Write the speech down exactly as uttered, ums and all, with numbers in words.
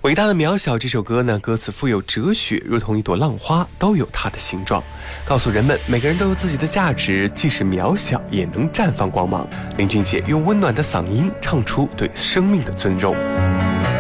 伟大的渺小这首歌呢，歌词富有哲学，如同一朵浪花，都有它的形状，告诉人们每个人都有自己的价值，即使渺小也能绽放光芒。林俊杰用温暖的嗓音唱出对生命的尊重。